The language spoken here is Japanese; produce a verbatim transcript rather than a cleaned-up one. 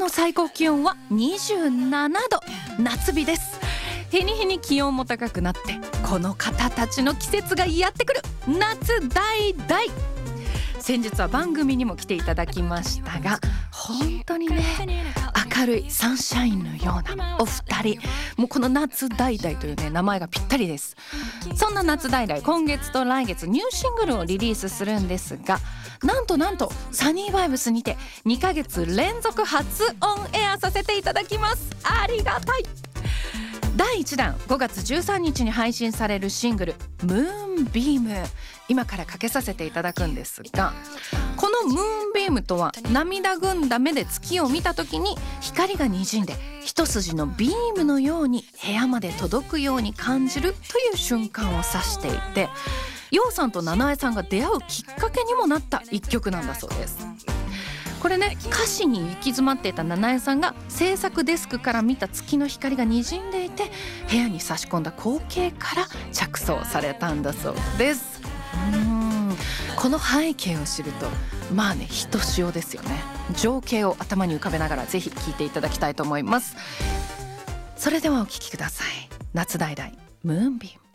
の最高気温はにじゅうななど、夏日です。日に日に気温も高くなって、この方たちの季節がやってくる夏大大。先日は番組にも来ていただきましたが、本当にね明るいサンシャインのようなお二人、もうこの夏大大というね名前がぴったりです。そんな夏大大、今月と来月ニューシングルをリリースするんですが、なんとなんとサニーバイブスにてにかげつ連続初オンエアさせていただきます。ありがたい。だいいちだんごがつじゅうさんにちに配信されるシングルムーンビーム、今からかけさせていただくんですが、このムーンビームとは涙ぐんだ目で月を見た時に光が滲んで一筋のビームのように部屋まで届くように感じるという瞬間を指していて、ヨウさんとナナエさんが出会うきっかけにもなった一曲なんだそうです。これね、歌詞に行き詰まっていたナナエさんが制作デスクから見た月の光が滲んでいて部屋に差し込んだ光景から着想されたんだそうです。うーん、この背景を知るとまあね、ひとしおですよね。情景を頭に浮かべながらぜひ聴いていただきたいと思います。それではお聴きください。夏大大ムーンビーム。